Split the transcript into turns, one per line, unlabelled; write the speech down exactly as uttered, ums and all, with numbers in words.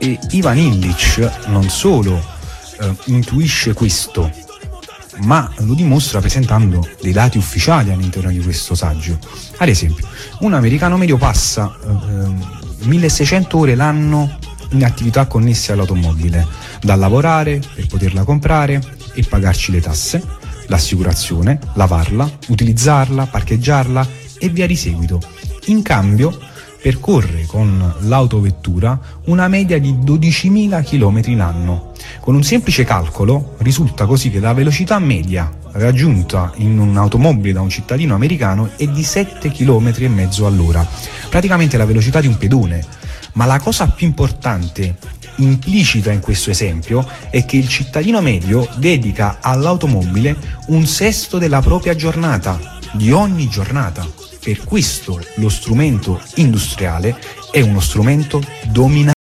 E Ivan Illich non solo eh, intuisce questo, ma lo dimostra presentando dei dati ufficiali all'interno di questo saggio. Ad esempio, un americano medio passa eh, milleseicento ore l'anno in attività connesse all'automobile, da lavorare per poterla comprare e pagarci le tasse, l'assicurazione, lavarla, utilizzarla, parcheggiarla e via di seguito. In cambio percorre con l'autovettura una media di dodicimila chilometri l'anno. Con un semplice calcolo risulta così che la velocità media raggiunta in un'automobile da un cittadino americano è di sette chilometri e mezzo all'ora, praticamente la velocità di un pedone. Ma la cosa più importante implicita in questo esempio è che il cittadino medio dedica all'automobile un sesto della propria giornata, di ogni giornata. Per questo lo strumento industriale è uno strumento dominante.